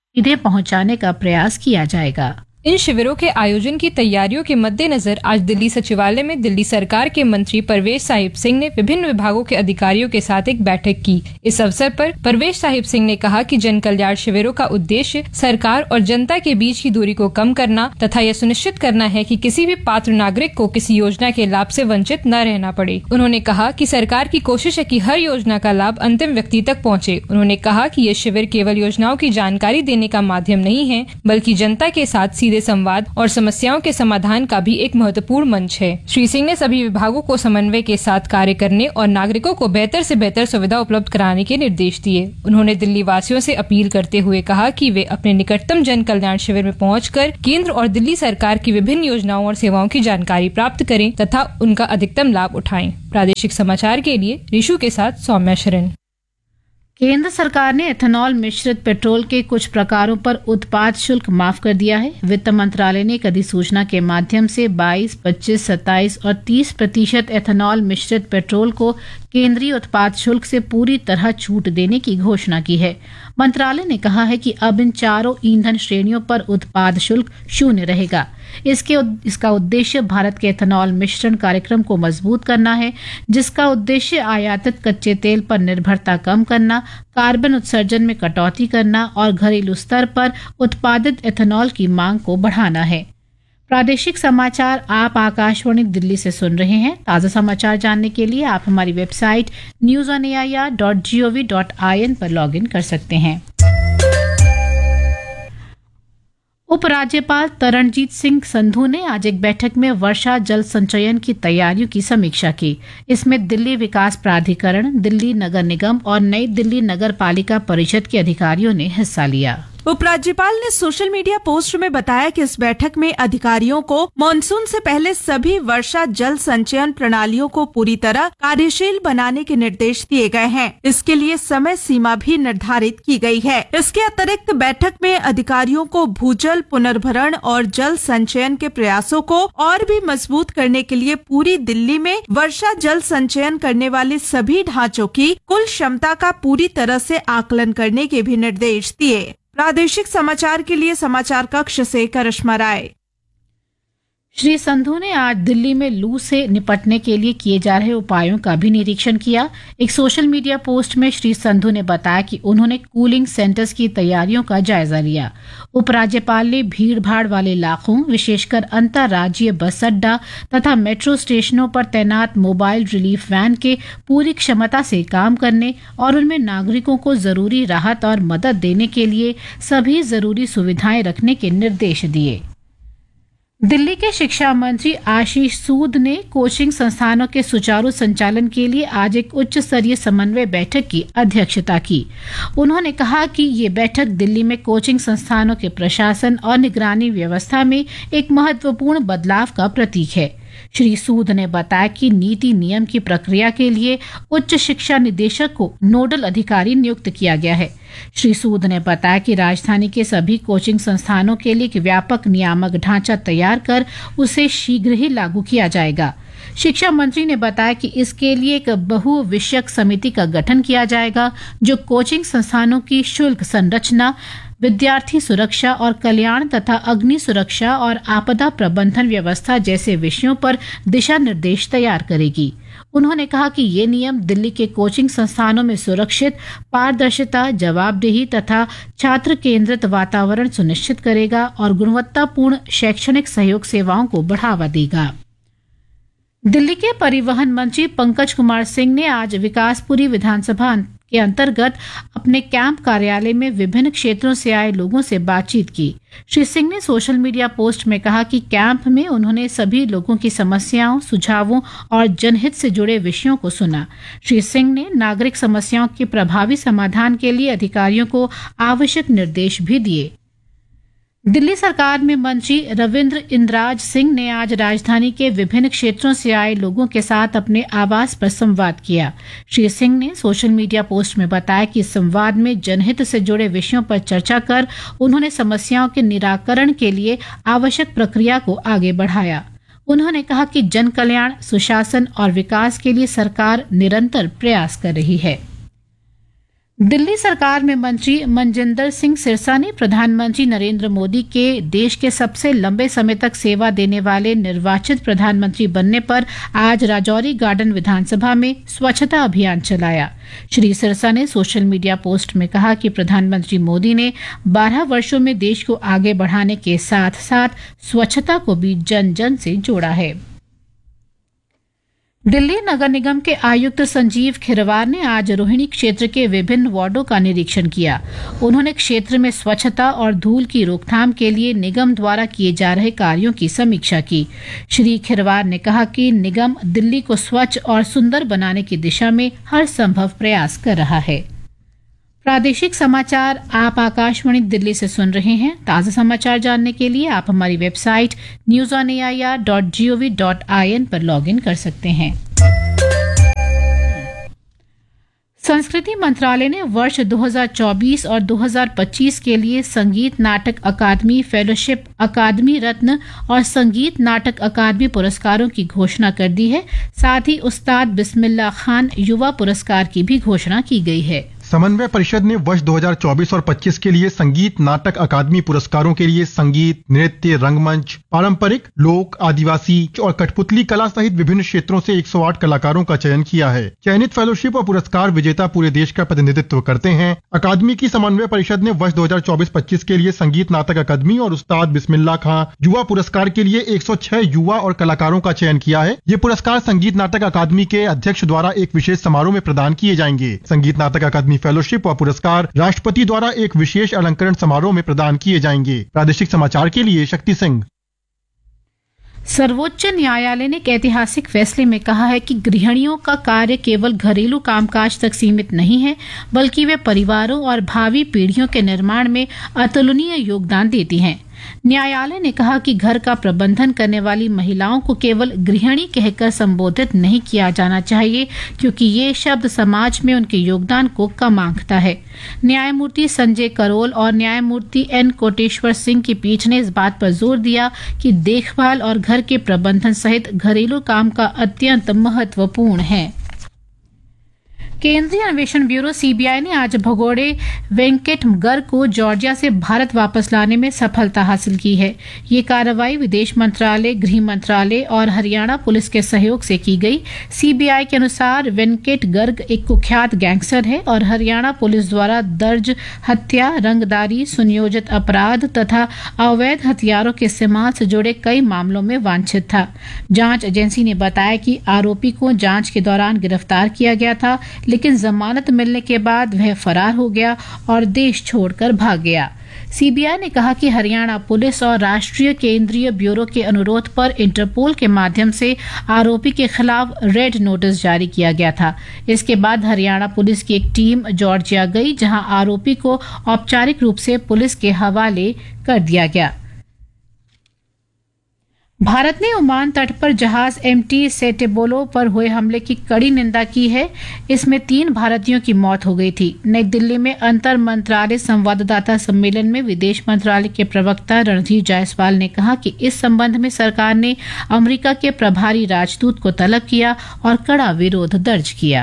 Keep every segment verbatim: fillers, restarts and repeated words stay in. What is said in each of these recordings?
सीधे पहुंचाने का प्रयास किया जाएगा। इन शिविरों के आयोजन की तैयारियों के मद्देनजर आज दिल्ली सचिवालय में दिल्ली सरकार के मंत्री परवेश साहिब सिंह ने विभिन्न विभागों के अधिकारियों के साथ एक बैठक की। इस अवसर पर परवेश साहिब सिंह ने कहा कि जन कल्याण शिविरों का उद्देश्य सरकार और जनता के बीच की दूरी को कम करना तथा यह सुनिश्चित करना है कि किसी भी पात्र नागरिक को किसी योजना के लाभ से वंचित न रहना पड़े। उन्होंने कहा कि सरकार की कोशिश है कि हर योजना का लाभ अंतिम व्यक्ति तक पहुँचे। उन्होंने कहा कि ये शिविर केवल योजनाओं की जानकारी देने का माध्यम नहीं है, बल्कि जनता के साथ सीधे संवाद और समस्याओं के समाधान का भी एक महत्वपूर्ण मंच है। श्री सिंह ने सभी विभागों को समन्वय के साथ कार्य करने और नागरिकों को बेहतर से बेहतर सुविधा उपलब्ध कराने के निर्देश दिए। उन्होंने दिल्ली वासियों से अपील करते हुए कहा कि वे अपने निकटतम जन कल्याण शिविर में पहुंचकर केंद्र और दिल्ली सरकार की विभिन्न योजनाओं और सेवाओं की जानकारी प्राप्त करें तथा उनका अधिकतम लाभ उठाएं। प्रादेशिक समाचार के लिए ऋषु के साथ सौम्या शरण। केंद्र सरकार ने एथेनॉल मिश्रित पेट्रोल के कुछ प्रकारों पर उत्पाद शुल्क माफ कर दिया है। वित्त मंत्रालय ने एक अधिसूचना के माध्यम से बाईस, पच्चीस, सत्ताईस और तीस प्रतिशत एथेनॉल मिश्रित पेट्रोल को केंद्रीय उत्पाद शुल्क से पूरी तरह छूट देने की घोषणा की है। मंत्रालय ने कहा है कि अब इन चारों ईंधन श्रेणियों पर उत्पाद शुल्क शून्य रहेगा। इसके इसका उद्देश्य भारत के एथेनॉल मिश्रण कार्यक्रम को मजबूत करना है, जिसका उद्देश्य आयातित कच्चे तेल पर निर्भरता कम करना, कार्बन उत्सर्जन में कटौती करना और घरेलू स्तर पर उत्पादित एथेनॉल की मांग को बढ़ाना है। प्रादेशिक समाचार आप आकाशवाणी दिल्ली से सुन रहे हैं। ताज़ा समाचार जानने के लिए आप हमारी website news on A I R dot G O V dot I N पर लॉग इन कर सकते हैं। उपराज्यपाल तरणजीत सिंह संधू ने आज एक बैठक में वर्षा जल संचयन की तैयारियों की समीक्षा की। इसमें दिल्ली विकास प्राधिकरण, दिल्ली नगर निगम और नई दिल्ली नगर पालिका परिषद के अधिकारियों ने हिस्सा लिया। उपराज्यपाल ने सोशल मीडिया पोस्ट में बताया कि इस बैठक में अधिकारियों को मानसून से पहले सभी वर्षा जल संचयन प्रणालियों को पूरी तरह कार्यशील बनाने के निर्देश दिए गए हैं। इसके लिए समय सीमा भी निर्धारित की गई है। इसके अतिरिक्त बैठक में अधिकारियों को भूजल पुनर्भरण और जल संचयन के प्रयासों को और भी मजबूत करने के लिए पूरी दिल्ली में वर्षा जल संचयन करने वाले सभी ढांचों की कुल क्षमता का पूरी तरह से आकलन करने के भी निर्देश दिए। प्रादेशिक समाचार के लिए समाचार कक्ष से करिश्मा राय। श्री संधू ने आज दिल्ली में लू से निपटने के लिए किए जा रहे उपायों का भी निरीक्षण किया। एक सोशल मीडिया पोस्ट में श्री संधू ने बताया कि उन्होंने कूलिंग सेंटर्स की तैयारियों का जायजा लिया। उपराज्यपाल ने भीड़ भाड़ वाले इलाकों, विशेषकर अंतर्राज्यीय बस अड्डा तथा मेट्रो स्टेशनों पर तैनात मोबाइल रिलीफ वैन के पूरी क्षमता से काम करने और उनमें नागरिकों को जरूरी राहत और मदद देने के लिए सभी जरूरी सुविधाएं रखने के निर्देश दिए। दिल्ली के शिक्षा मंत्री आशीष सूद ने कोचिंग संस्थानों के सुचारू संचालन के लिए आज एक उच्च स्तरीय समन्वय बैठक की अध्यक्षता की। उन्होंने कहा कि ये बैठक दिल्ली में कोचिंग संस्थानों के प्रशासन और निगरानी व्यवस्था में एक महत्वपूर्ण बदलाव का प्रतीक है। श्री सूद ने बताया कि नीति नियम की प्रक्रिया के लिए उच्च शिक्षा निदेशक को नोडल अधिकारी नियुक्त किया गया है। श्री सूद ने बताया कि राजधानी के सभी कोचिंग संस्थानों के लिए एक व्यापक नियामक ढांचा तैयार कर उसे शीघ्र ही लागू किया जाएगा। शिक्षा मंत्री ने बताया कि इसके लिए एक बहुविषयक समिति का गठन किया जाएगा, जो कोचिंग संस्थानों की शुल्क संरचना, विद्यार्थी सुरक्षा और कल्याण तथा अग्नि सुरक्षा और आपदा प्रबंधन व्यवस्था जैसे विषयों पर दिशा निर्देश तैयार करेगी। उन्होंने कहा कि ये नियम दिल्ली के कोचिंग संस्थानों में सुरक्षित, पारदर्शिता, जवाबदेही तथा छात्र केंद्रित वातावरण सुनिश्चित करेगा और गुणवत्तापूर्ण शैक्षणिक सहयोग सेवाओं को बढ़ावा देगा। दिल्ली के परिवहन मंत्री पंकज कुमार सिंह ने आज विकासपुरी विधानसभा के अंतर्गत अपने कैंप कार्यालय में विभिन्न क्षेत्रों से आए लोगों से बातचीत की। श्री सिंह ने सोशल मीडिया पोस्ट में कहा कि कैंप में उन्होंने सभी लोगों की समस्याओं, सुझावों और जनहित से जुड़े विषयों को सुना। श्री सिंह ने नागरिक समस्याओं के प्रभावी समाधान के लिए अधिकारियों को आवश्यक निर्देश भी दिए। दिल्ली सरकार में मंत्री रविंद्र इंद्राज सिंह ने आज राजधानी के विभिन्न क्षेत्रों से आए लोगों के साथ अपने आवास पर संवाद किया। श्री सिंह ने सोशल मीडिया पोस्ट में बताया कि संवाद में जनहित से जुड़े विषयों पर चर्चा कर उन्होंने समस्याओं के निराकरण के लिए आवश्यक प्रक्रिया को आगे बढ़ाया। उन्होंने कहा कि जन कल्याण, सुशासन और विकास के लिए सरकार निरंतर प्रयास कर रही है। दिल्ली सरकार में मंत्री मनजिंदर सिंह सिरसा ने प्रधानमंत्री नरेंद्र मोदी के देश के सबसे लंबे समय तक सेवा देने वाले निर्वाचित प्रधानमंत्री बनने पर आज राजौरी गार्डन विधानसभा में स्वच्छता अभियान चलाया। श्री सिरसा ने सोशल मीडिया पोस्ट में कहा कि प्रधानमंत्री मोदी ने बारह वर्षों में देश को आगे बढ़ाने के साथ साथ स्वच्छता को भी जन जन से जोड़ा है। दिल्ली नगर निगम के आयुक्त संजीव खिरवार ने आज रोहिणी क्षेत्र के विभिन्न वार्डों का निरीक्षण किया। उन्होंने क्षेत्र में स्वच्छता और धूल की रोकथाम के लिए निगम द्वारा किए जा रहे कार्यों की समीक्षा की। श्री खिरवार ने कहा कि निगम दिल्ली को स्वच्छ और सुंदर बनाने की दिशा में हर संभव प्रयास कर रहा है। प्रादेशिक समाचार आप आकाशवाणी दिल्ली से सुन रहे हैं। ताज़ा समाचार जानने के लिए आप हमारी website news on A I R dot G O V dot I N पर लॉग इन कर सकते हैं। संस्कृति मंत्रालय ने वर्ष दो हज़ार चौबीस और दो हज़ार पच्चीस के लिए संगीत नाटक अकादमी फेलोशिप, अकादमी रत्न और संगीत नाटक अकादमी पुरस्कारों की घोषणा कर दी है। साथ ही उस्ताद बिस्मिल्लाह खान युवा पुरस्कार की भी घोषणा की गई है। समन्वय परिषद ने वर्ष दो हज़ार चौबीस और पच्चीस के लिए संगीत नाटक अकादमी पुरस्कारों के लिए संगीत, नृत्य, रंगमंच, पारंपरिक, लोक, आदिवासी और कठपुतली कला सहित विभिन्न क्षेत्रों से एक सौ आठ कलाकारों का चयन किया है। चयनित फेलोशिप और पुरस्कार विजेता पूरे देश का प्रतिनिधित्व करते हैं। अकादमी की समन्वय परिषद ने वर्ष दो हज़ार चौबीस पच्चीस के लिए संगीत नाटक अकादमी और उस्ताद बिस्मिल्लाह खां युवा पुरस्कार के लिए एक सौ छह युवा और कलाकारों का चयन किया है। ये पुरस्कार संगीत नाटक अकादमी के अध्यक्ष द्वारा एक विशेष समारोह में प्रदान किए जाएंगे। संगीत नाटक अकादमी फेलोशिप और पुरस्कार राष्ट्रपति द्वारा एक विशेष अलंकरण समारोह में प्रदान किए जाएंगे। प्रादेशिक समाचार के लिए शक्ति सिंह। सर्वोच्च न्यायालय ने एक ऐतिहासिक फैसले में कहा है कि गृहिणियों का कार्य केवल घरेलू कामकाज तक सीमित नहीं है, बल्कि वे परिवारों और भावी पीढ़ियों के निर्माण में अतुलनीय योगदान देती हैं। न्यायालय ने कहा कि घर का प्रबंधन करने वाली महिलाओं को केवल गृहिणी कहकर संबोधित नहीं किया जाना चाहिए, क्योंकि ये शब्द समाज में उनके योगदान को कम आंकता है। न्यायमूर्ति संजय करोल और न्यायमूर्ति एन कोटेश्वर सिंह की पीठ ने इस बात पर जोर दिया कि देखभाल और घर के प्रबंधन सहित घरेलू काम का अत्यंत महत्वपूर्ण है। केंद्रीय अन्वेषण ब्यूरो सी बी आई ने आज भगोड़े वेंकट गर्ग को जॉर्जिया से भारत वापस लाने में सफलता हासिल की है। ये कार्रवाई विदेश मंत्रालय, गृह मंत्रालय और हरियाणा पुलिस के सहयोग से की गई। सी बी आई के अनुसार वेंकट गर्ग एक कुख्यात गैंगस्टर है और हरियाणा पुलिस द्वारा दर्ज हत्या, रंगदारी, सुनियोजित अपराध तथा अवैध हथियारों के इस्तेमाल से जुड़े कई मामलों में वांछित था। जांच एजेंसी ने बताया कि आरोपी को जांच के दौरान गिरफ्तार किया गया था, लेकिन जमानत मिलने के बाद वह फरार हो गया और देश छोड़कर भाग गया। सी बी आई ने कहा कि हरियाणा पुलिस और राष्ट्रीय केंद्रीय ब्यूरो के अनुरोध पर इंटरपोल के माध्यम से आरोपी के खिलाफ रेड नोटिस जारी किया गया था। इसके बाद हरियाणा पुलिस की एक टीम जॉर्जिया गई, जहां आरोपी को औपचारिक रूप से पुलिस के हवाले कर दिया गया। भारत ने ओमान तट पर जहाज एम टी सेटेबोलो पर हुए हमले की कड़ी निंदा की है। इसमें तीन भारतीयों की मौत हो गई थी। नई दिल्ली में अंतर मंत्रालय संवाददाता सम्मेलन में विदेश मंत्रालय के प्रवक्ता रणधीर जायसवाल ने कहा कि इस संबंध में सरकार ने अमेरिका के प्रभारी राजदूत को तलब किया और कड़ा विरोध दर्ज किया।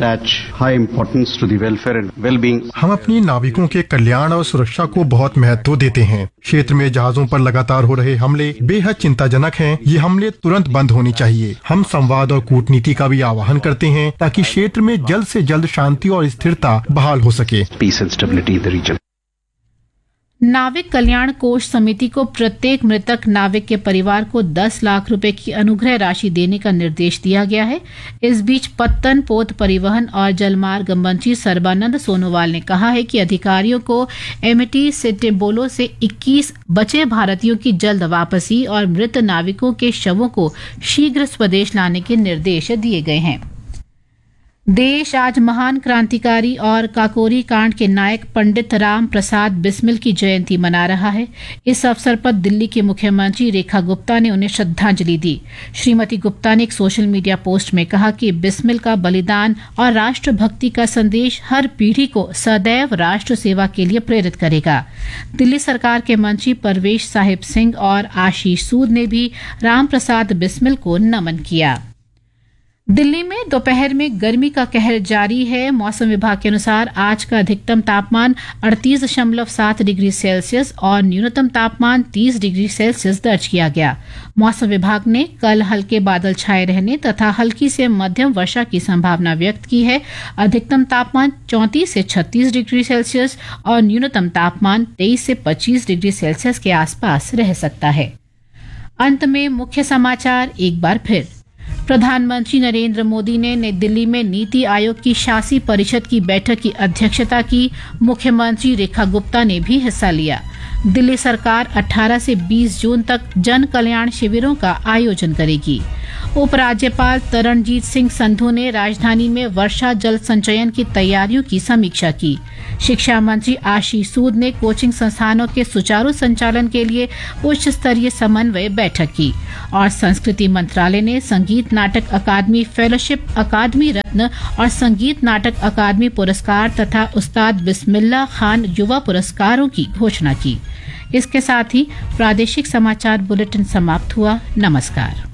हम अपनी नाविकों के कल्याण और सुरक्षा को बहुत महत्व देते हैं। क्षेत्र में जहाजों पर लगातार हो रहे हमले बेहद चिंताजनक हैं। ये हमले तुरंत बंद होने चाहिए। हम संवाद और कूटनीति का भी आह्वान करते हैं ताकि क्षेत्र में जल्द से जल्द शांति और स्थिरता बहाल हो सके। Piece and stability in the reason. नाविक कल्याण कोष समिति को प्रत्येक मृतक नाविक के परिवार को दस लाख रुपए की अनुग्रह राशि देने का निर्देश दिया गया है। इस बीच पत्तन, पोत परिवहन और जलमार्ग मंत्री सर्बानंद सोनोवाल ने कहा है कि अधिकारियों को एमटी सेटेबोलो से इक्कीस बचे भारतीयों की जल्द वापसी और मृत नाविकों के शवों को शीघ्र स्वदेश लाने के निर्देश दिए गए हैं। देश आज महान क्रांतिकारी और काकोरी कांड के नायक पंडित राम प्रसाद बिस्मिल की जयंती मना रहा है। इस अवसर पर दिल्ली की मुख्यमंत्री रेखा गुप्ता ने उन्हें श्रद्धांजलि दी। श्रीमती गुप्ता ने एक सोशल मीडिया पोस्ट में कहा कि बिस्मिल का बलिदान और राष्ट्रभक्ति का संदेश हर पीढ़ी को सदैव राष्ट्र सेवा के लिए प्रेरित करेगा। दिल्ली सरकार के मंत्री परवेश साहिब सिंह और आशीष सूद ने भी राम प्रसाद बिस्मिल को नमन किया। दिल्ली में दोपहर में गर्मी का कहर जारी है। मौसम विभाग के अनुसार आज का अधिकतम तापमान अड़तीस दशमलव सात डिग्री सेल्सियस और न्यूनतम तापमान तीस डिग्री सेल्सियस दर्ज किया गया। मौसम विभाग ने कल हल्के बादल छाए रहने तथा हल्की से मध्यम वर्षा की संभावना व्यक्त की है। अधिकतम तापमान चौंतीस से छत्तीस डिग्री सेल्सियस और न्यूनतम तापमान तेईस से पच्चीस डिग्री सेल्सियस के आसपास रह सकता है। अंत में मुख्य समाचार एक बार फिर। प्रधानमंत्री नरेंद्र मोदी ने नई दिल्ली में नीति आयोग की शासी परिषद की बैठक की अध्यक्षता की। मुख्यमंत्री रेखा गुप्ता ने भी हिस्सा लिया। दिल्ली सरकार अठारह से बीस जून तक जन कल्याण शिविरों का आयोजन करेगी। उपराज्यपाल तरणजीत सिंह संधू ने राजधानी में वर्षा जल संचयन की तैयारियों की समीक्षा की। शिक्षा मंत्री आशीष सूद ने कोचिंग संस्थानों के सुचारू संचालन के लिए उच्च स्तरीय समन्वय बैठक की। और संस्कृति मंत्रालय ने संगीत नाटक अकादमी फेलोशिप, अकादमी रत्न और संगीत नाटक अकादमी पुरस्कार तथा उस्ताद बिस्मिल्लाह खान युवा पुरस्कारों की घोषणा की। इसके साथ ही प्रादेशिक समाचार बुलेटिन समाप्त हुआ। नमस्कार।